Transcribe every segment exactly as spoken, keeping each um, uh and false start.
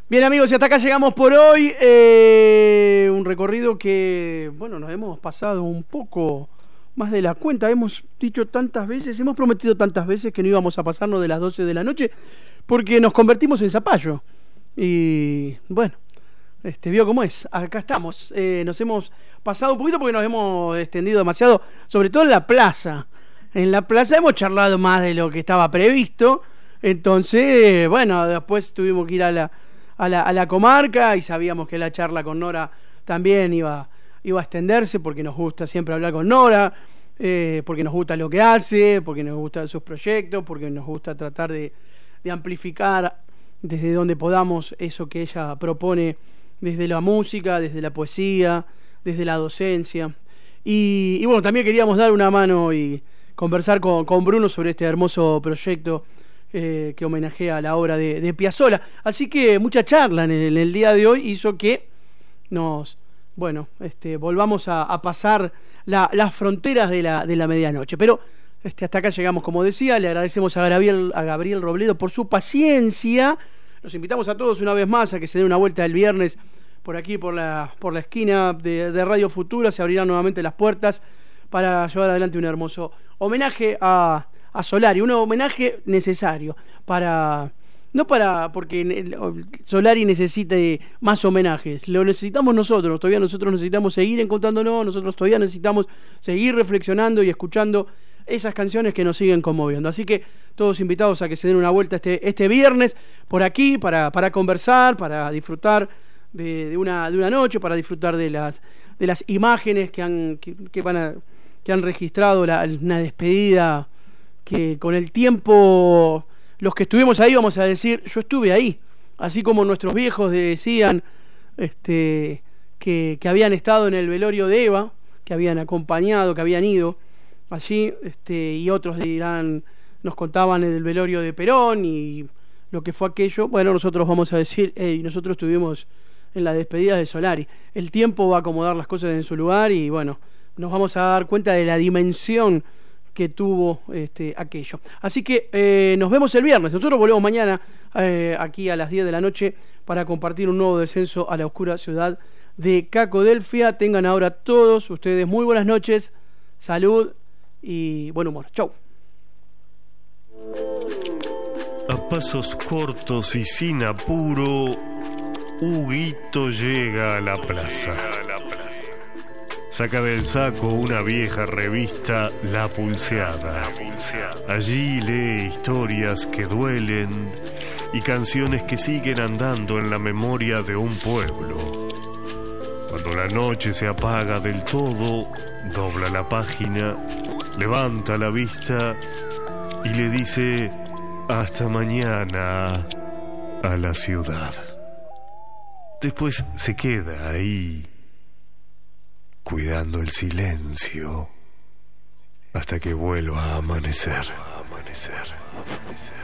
Bien, amigos, y hasta acá llegamos por hoy. Eh, un recorrido que, bueno, nos hemos pasado un poco más de la cuenta. Hemos dicho tantas veces, hemos prometido tantas veces que no íbamos a pasarnos de las doce de la noche porque nos convertimos en zapallo. Y, bueno, este, vio cómo es. Acá estamos. Eh, nos hemos pasado un poquito porque nos hemos extendido demasiado, sobre todo en la plaza. En la plaza hemos charlado más de lo que estaba previsto. Entonces, bueno, después tuvimos que ir a la... A la, a la comarca y sabíamos que la charla con Nora también iba, iba a extenderse porque nos gusta siempre hablar con Nora, eh, porque nos gusta lo que hace, porque nos gustan sus proyectos, porque nos gusta tratar de, de amplificar desde donde podamos eso que ella propone desde la música, desde la poesía, desde la docencia. Y, y bueno, también queríamos dar una mano y conversar con, con Bruno sobre este hermoso proyecto Eh, que homenajea la obra de, de Piazzolla. Así que mucha charla en el, en el día de hoy hizo que nos, bueno, este, volvamos a, a pasar la, las fronteras de la, de la medianoche. Pero este, hasta acá llegamos, como decía. Le agradecemos a Gabriel, a Gabriel Robledo por su paciencia. Los invitamos a todos una vez más a que se den una vuelta el viernes por aquí, por la, por la esquina de, de Radio Futura. Se abrirán nuevamente las puertas para llevar adelante un hermoso homenaje a a Solari, un homenaje necesario para, no para porque Solari necesite más homenajes, lo necesitamos nosotros, todavía nosotros necesitamos seguir encontrándonos, nosotros todavía necesitamos seguir reflexionando y escuchando esas canciones que nos siguen conmoviendo. Así que todos invitados a que se den una vuelta este, este viernes por aquí para, para conversar, para disfrutar de, de, una, de una noche, para disfrutar de las, de las imágenes que han, que, que van a, que han registrado la, una despedida que con el tiempo los que estuvimos ahí vamos a decir, yo estuve ahí, así como nuestros viejos decían este, que, que habían estado en el velorio de Eva, que habían acompañado, que habían ido allí, este, y otros dirán, nos contaban el velorio de Perón y lo que fue aquello. Bueno, nosotros vamos a decir, hey, nosotros estuvimos en la despedida de Solari. El tiempo va a acomodar las cosas en su lugar y bueno, nos vamos a dar cuenta de la dimensión que tuvo este, aquello. Así que eh, nos vemos el viernes. Nosotros volvemos mañana eh, aquí a las diez de la noche para compartir un nuevo descenso a la oscura ciudad de Cacodelfia. Tengan ahora todos ustedes muy buenas noches, salud y buen humor. Chau. A pasos cortos y sin apuro, Huguito llega a la plaza. Saca del saco una vieja revista, La Pulseada. Allí lee historias que duelen y canciones que siguen andando en la memoria de un pueblo. Cuando la noche se apaga del todo, dobla la página, levanta la vista y le dice hasta mañana a la ciudad. Después se queda ahí, cuidando el silencio hasta que vuelva a amanecer. A amanecer. amanecer.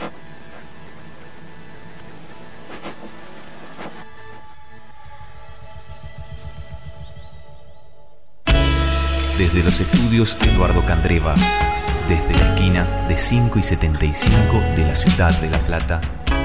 Desde los estudios Eduardo Candreva, desde la esquina de cinco y setenta y cinco de la ciudad de La Plata,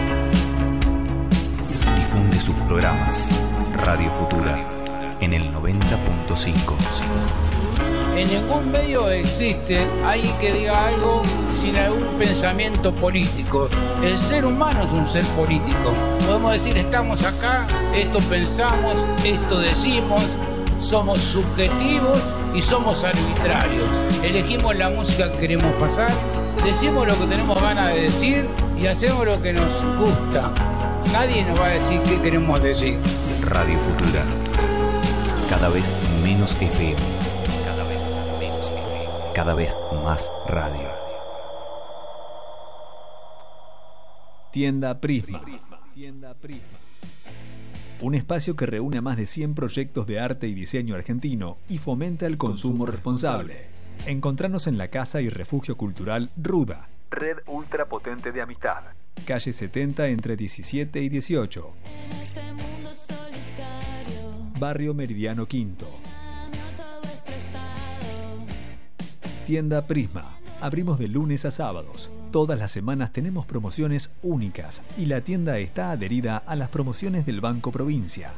difunde sus programas Radio Futura en el noventa punto cinco. En ningún medio existe alguien que diga algo sin algún pensamiento político. El ser humano es un ser político. Podemos decir, estamos acá, esto pensamos, esto decimos, somos subjetivos y somos arbitrarios. Elegimos la música que queremos pasar, decimos lo que tenemos ganas de decir y hacemos lo que nos gusta. Nadie nos va a decir qué queremos decir. Radio Futura. Cada vez menos F M. Cada vez menos F M. Cada vez más radio. Tienda Prisma. Tienda Prisma. Un espacio que reúne a más de cien proyectos de arte y diseño argentino y fomenta el consumo responsable. Encontranos en la Casa y Refugio Cultural Ruda. Red ultrapotente de amistad. Calle setenta entre diecisiete y dieciocho. Barrio Meridiano Quinto. Tienda Prisma. Abrimos de lunes a sábados. Todas las semanas tenemos promociones únicas y la tienda está adherida a las promociones del Banco Provincia.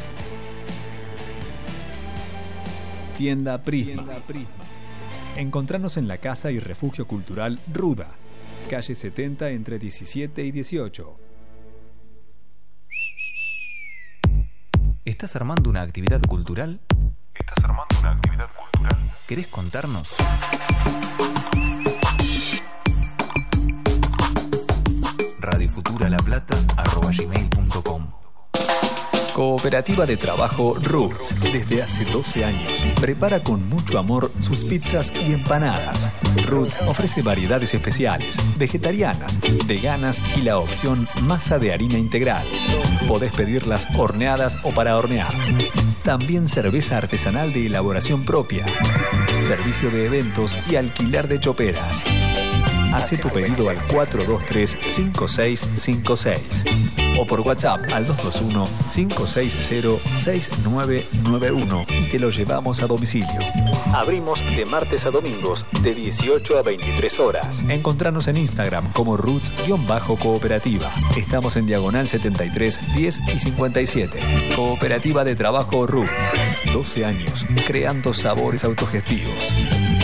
Tienda Prisma. Encontranos en la Casa y Refugio Cultural Ruda, calle setenta entre diecisiete y dieciocho. ¿Estás armando una actividad cultural? ¿Estás armando una actividad cultural? ¿Querés contarnos? radiofuturalaplata arroba gmail punto com. Cooperativa de Trabajo Roots, desde hace doce años, prepara con mucho amor sus pizzas y empanadas. Roots ofrece variedades especiales, vegetarianas, veganas y la opción masa de harina integral. Podés pedirlas horneadas o para hornear. También cerveza artesanal de elaboración propia. Servicio de eventos y alquiler de choperas. Hace tu pedido al cuatro dos tres, cinco seis cinco seis o por WhatsApp al dos dos uno, cinco seis cero, seis nueve nueve uno y te lo llevamos a domicilio. Abrimos de martes a domingos de dieciocho a veintitrés horas. Encontranos en Instagram como Roots-Cooperativa. Estamos en diagonal setenta y tres, diez y cincuenta y siete. Cooperativa de Trabajo Roots. doce años creando sabores autogestivos.